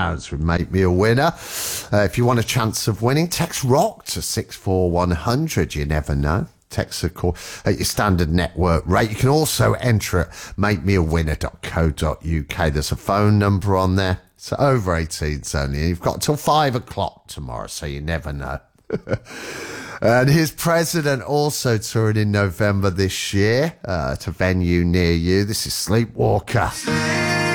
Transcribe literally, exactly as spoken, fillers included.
pounds would make me a winner. Uh, if you want a chance of winning, text ROCK to six four one hundred. You never know. Text a call at your standard network rate. You can also enter at make me a winner dot co dot uk. There's a phone number on there. It's over eighteens only. You've got till five o'clock tomorrow, so you never know. And his president also touring in November this year uh, at a venue near you. This is Sleepwalker.